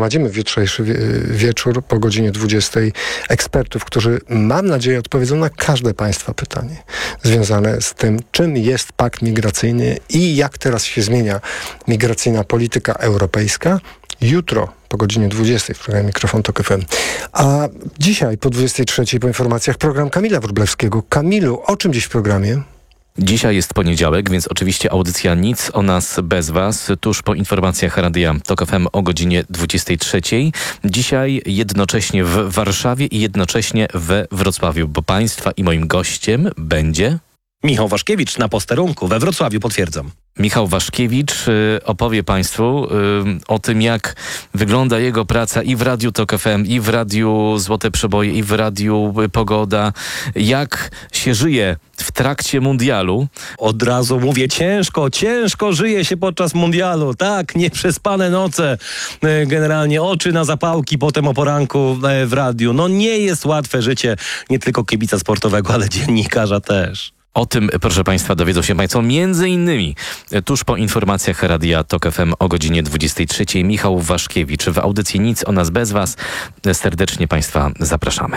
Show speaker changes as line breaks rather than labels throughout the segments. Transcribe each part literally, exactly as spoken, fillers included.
gromadzimy w jutrzejszy wie, wieczór po godzinie dwudziestej ekspertów, którzy, mam nadzieję, odpowiedzą na każde Państwa pytanie związane z tym, czym jest pakt migracyjny i jak teraz się zmienia migracyjna polityka europejska. Jutro po godzinie dwudziestej w programie Mikrofon Tok F M. A dzisiaj po dwudziestej trzeciej po informacjach program Kamila Wróblewskiego. Kamilu, o czym dziś w programie?
Dzisiaj jest poniedziałek, więc oczywiście audycja Nic o nas bez was, tuż po informacjach Radia Tok F M o godzinie dwudziestej trzeciej. Dzisiaj jednocześnie w Warszawie i jednocześnie we Wrocławiu, bo Państwa i moim gościem będzie...
Michał Waszkiewicz na posterunku we Wrocławiu, potwierdzam.
Michał Waszkiewicz y, opowie Państwu y, o tym, jak wygląda jego praca i w Radiu Tok F M, i w Radiu Złote Przeboje, i w Radiu Pogoda, jak się żyje w trakcie mundialu. Od
razu mówię, ciężko, ciężko żyje się podczas mundialu. Tak, nieprzespane noce, y, generalnie oczy na zapałki potem o poranku y, w radiu. No nie jest łatwe życie nie tylko kibica sportowego, ale dziennikarza też.
O tym, proszę Państwa, dowiedzą się Państwo między innymi tuż po informacjach Radia Tok F M o godzinie dwudziestej trzeciej. Michał Waszkiewicz w audycji Nic o nas bez was. Serdecznie Państwa zapraszamy.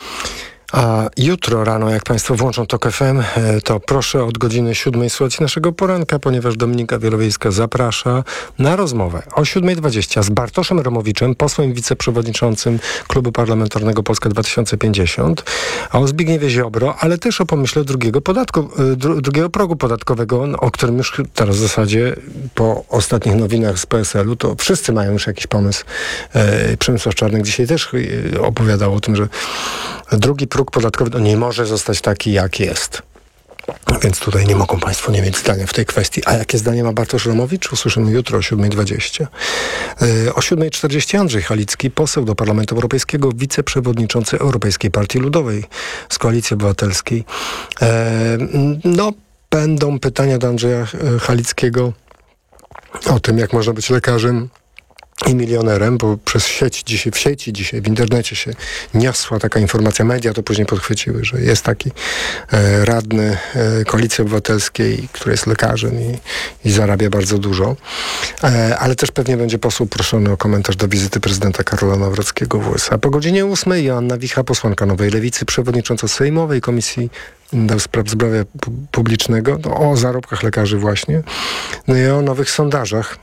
A jutro rano, jak Państwo włączą Tok F M, to proszę od godziny siódmej słuchać naszego poranka, ponieważ Dominika Wielowiejska zaprasza na rozmowę o siódma dwadzieścia z Bartoszem Romowiczem, posłem wiceprzewodniczącym Klubu Parlamentarnego Polska dwa tysiące pięćdziesiąt, a o Zbigniewie Ziobro, ale też o pomyśle drugiego, podatku, dru, drugiego progu podatkowego, o którym już teraz w zasadzie po ostatnich nowinach z P S L u to wszyscy mają już jakiś pomysł. E, Przemysław Czarnek dzisiaj też opowiadał o tym, że drugi próg podatkowy no nie może zostać taki, jak jest. Więc tutaj nie mogą Państwo nie mieć zdania w tej kwestii. A jakie zdanie ma Bartosz Romowicz? Usłyszymy jutro o siódma dwadzieścia. Yy, o siódma czterdzieści Andrzej Halicki, poseł do Parlamentu Europejskiego, wiceprzewodniczący Europejskiej Partii Ludowej z Koalicji Obywatelskiej. Yy, no, będą pytania do Andrzeja Halickiego o tym, jak można być lekarzem i milionerem, bo przez sieć dzisiaj, w sieci dzisiaj, w internecie się niosła taka informacja, media to później podchwyciły, że jest taki e, radny e, Koalicji Obywatelskiej, który jest lekarzem i, i zarabia bardzo dużo. E, ale też pewnie będzie poseł proszony o komentarz do wizyty prezydenta Karola Nawrockiego w U S A. Po godzinie ósmej Joanna Wicha, posłanka Nowej Lewicy, przewodnicząca Sejmowej Komisji do Spraw Zdrowia Publicznego, no, o zarobkach lekarzy właśnie, no i o nowych sondażach.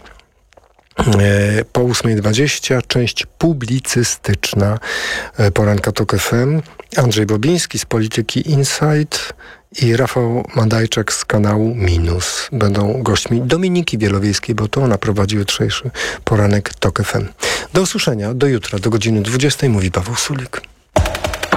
Po ósma dwadzieścia część publicystyczna poranka Tok F M. Andrzej Bobiński z Polityki Insight i Rafał Madajczak z kanału Minus będą gośćmi Dominiki Wielowiejskiej, bo to ona prowadzi jutrzejszy poranek Tok F M. Do usłyszenia, do jutra, do godziny dwudziestej mówi Paweł Sulik.